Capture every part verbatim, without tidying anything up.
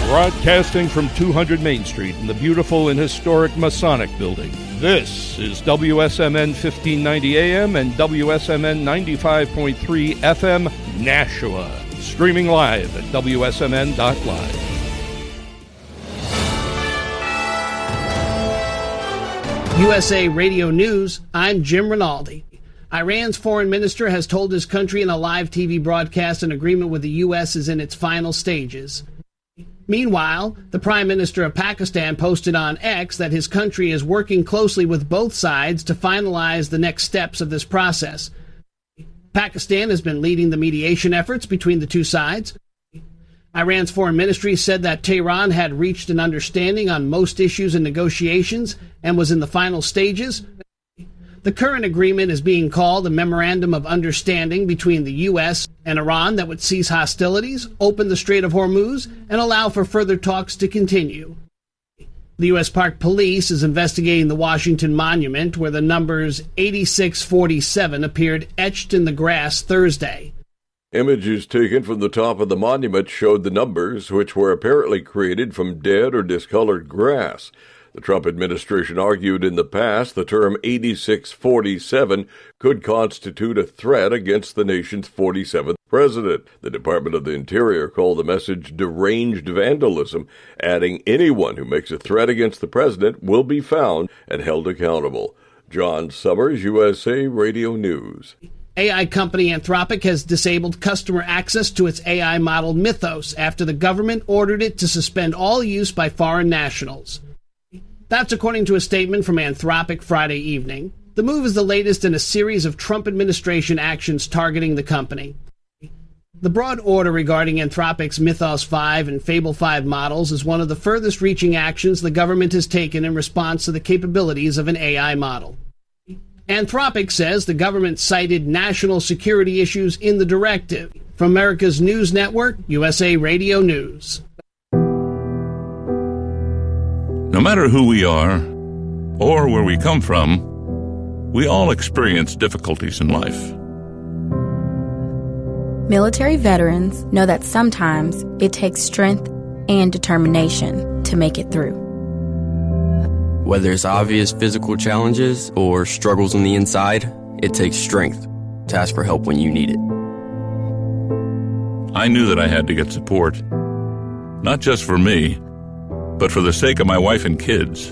Broadcasting from two hundred Main Street in the beautiful and historic Masonic Building, this is W S M N fifteen ninety A M and W S M N ninety-five point three F M, Nashua. Streaming live at W S M N dot live. U S A Radio News, I'm Jim Rinaldi. Iran's foreign minister has told his country in a live T V broadcast an agreement with the U S is in its final stages. Meanwhile, the Prime Minister of Pakistan posted on X that his country is working closely with both sides to finalize the next steps of this process. Pakistan has been leading the mediation efforts between the two sides. Iran's foreign ministry said that Tehran had reached an understanding on most issues in negotiations and was in the final stages. The current agreement is being called a Memorandum of Understanding between the U S and Iran that would cease hostilities, open the Strait of Hormuz, and allow for further talks to continue. The U S Park Police is investigating the Washington Monument, where the numbers eighty-six forty-seven appeared etched in the grass Thursday. Images taken from the top of the monument showed the numbers, which were apparently created from dead or discolored grass. The Trump administration argued in the past the term eighty-six forty-seven could constitute a threat against the nation's forty-seventh president. The Department of the Interior called the message deranged vandalism, adding anyone who makes a threat against the president will be found and held accountable. John Summers, U S A Radio News. A I company Anthropic has disabled customer access to its A I model Mythos after the government ordered it to suspend all use by foreign nationals. That's according to a statement from Anthropic Friday evening. The move is the latest in a series of Trump administration actions targeting the company. The broad order regarding Anthropic's Mythos five and Fable five models is one of the furthest reaching actions the government has taken in response to the capabilities of an A I model. Anthropic says the government cited national security issues in the directive. From America's News Network, U S A Radio News. No matter who we are or where we come from, we all experience difficulties in life. Military veterans know that sometimes it takes strength and determination to make it through. Whether it's obvious physical challenges or struggles on the inside, it takes strength to ask for help when you need it. I knew that I had to get support, not just for me, but for the sake of my wife and kids.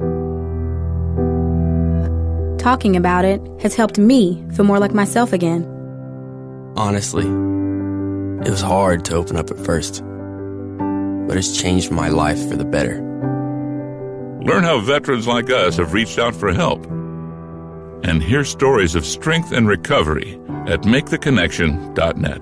Talking about it has helped me feel more like myself again. Honestly, it was hard to open up at first, but it's changed my life for the better. Learn how veterans like us have reached out for help. And hear stories of strength and recovery at make the connection dot net.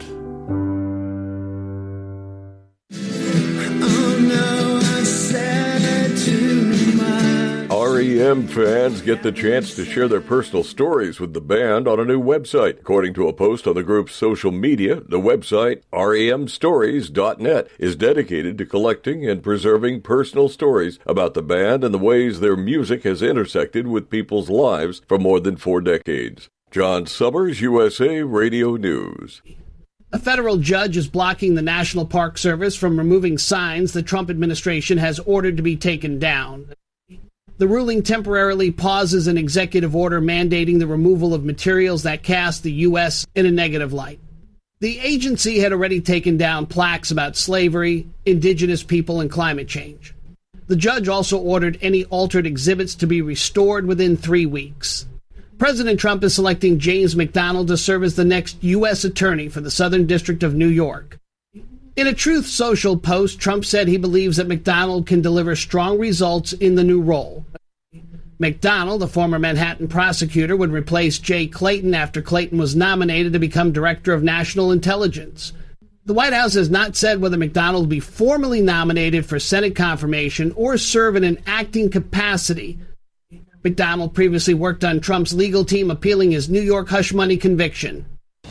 R E M fans get the chance to share their personal stories with the band on a new website. According to a post on the group's social media, the website R E M stories dot net is dedicated to collecting and preserving personal stories about the band and the ways their music has intersected with people's lives for more than four decades. John Summers, U S A Radio News. A federal judge is blocking the National Park Service from removing signs the Trump administration has ordered to be taken down. The ruling temporarily pauses an executive order mandating the removal of materials that cast the U S in a negative light. The agency had already taken down plaques about slavery, indigenous people, and climate change. The judge also ordered any altered exhibits to be restored within three weeks. President Trump is selecting James McDonald to serve as the next U S attorney for the Southern District of New York. In a Truth Social post, Trump said he believes that McDonald can deliver strong results in the new role. McDonald, a former Manhattan prosecutor, would replace Jay Clayton after Clayton was nominated to become Director of National Intelligence. The White House has not said whether McDonald will be formally nominated for Senate confirmation or serve in an acting capacity. McDonald previously worked on Trump's legal team appealing his New York hush money conviction.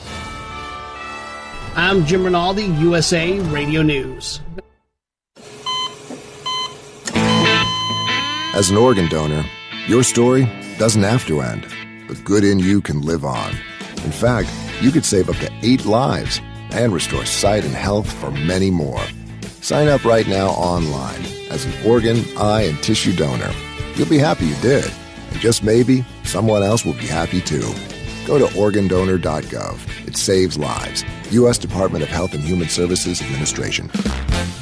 I'm Jim Rinaldi, U S A Radio News. As an organ donor, your story doesn't have to end. The good in you can live on. In fact, you could save up to eight lives and restore sight and health for many more. Sign up right now online as an organ, eye, and tissue donor. You'll be happy you did. And just maybe, someone else will be happy too. Go to organ donor dot gov. It saves lives. U S Department of Health and Human Services Administration.